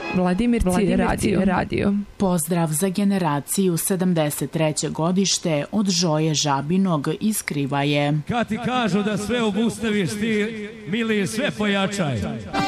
Vladimirci radio. Pozdrav za generaciju 73. godište od Žoje Žabinog iz Krivaje. Kad ti kažu da sve obustaviš, ti, mili, sve pojačaj.